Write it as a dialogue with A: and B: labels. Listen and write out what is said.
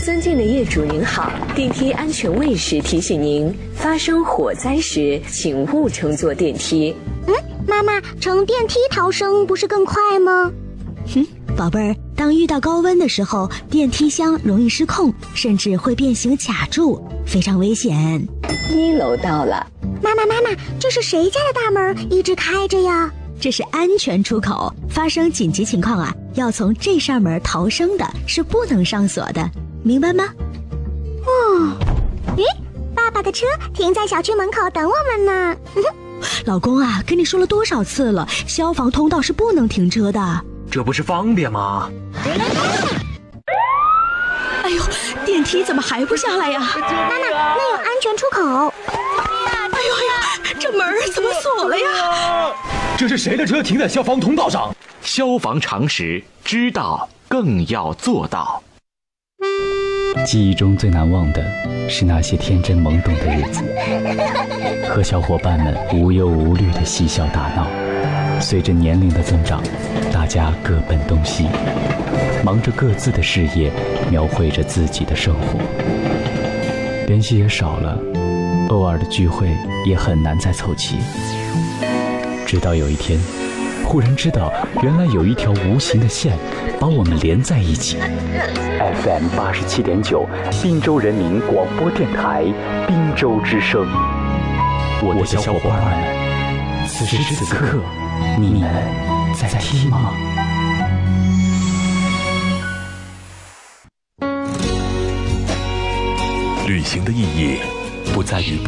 A: 尊敬的业主您好，电梯安全卫士提醒您，发生火灾时请勿乘坐电梯。
B: 妈妈，乘电梯逃生不是更快吗？
C: 宝贝儿，当遇到高温的时候，电梯箱容易失控，甚至会变形卡住，非常危险。
A: 1楼到了。
B: 妈妈，这是谁家的大门一直开着呀？
C: 这是安全出口，发生紧急情况啊，要从这扇门逃生的，是不能上锁的，明白吗？
B: 爸爸的车停在小区门口等我们呢。
C: 老公啊，跟你说了多少次了，消防通道是不能停车的。
D: 这不是方便吗？
C: 哎呦，电梯怎么还不下来呀？
B: 妈妈，那有安全出口。
C: 哎呦，这门怎么锁了呀？
D: 这是谁的车停在消防通道上？
E: 消防常识，知道更要做到。
F: 记忆中最难忘的是那些天真懵懂的日子，和小伙伴们无忧无虑的嬉笑打闹。随着年龄的增长，大家各奔东西，忙着各自的事业，描绘着自己的生活，联系也少了，偶尔的聚会也很难再凑齐。直到有一天，忽然知道原来有一条无形的线把我们连在一起。FM 87.9，滨州人民广播电台，滨州之声。我的小伙伴们，此时此刻，你们在听吗？
G: 旅行的意义不在于